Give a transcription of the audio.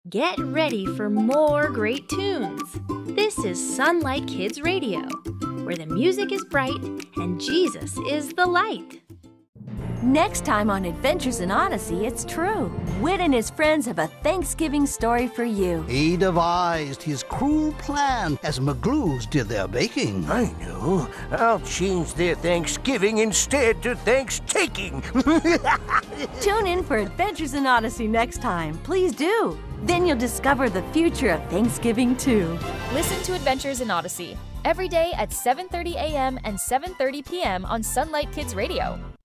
Get ready for more great tunes. This is Sunlight Kids Radio, where the music is bright and Jesus is the light. Next time on Adventures in Odyssey, it's true. Wit and his friends have a Thanksgiving story for you. He devised his cruel plan as McGlues did their baking. I know. I'll change their Thanksgiving instead to Thanks-taking. Tune in for Adventures in Odyssey next time. Please do. Then you'll discover the future of Thanksgiving, too. Listen to Adventures in Odyssey every day at 7:30 a.m. and 7:30 p.m. on Sunlight Kids Radio.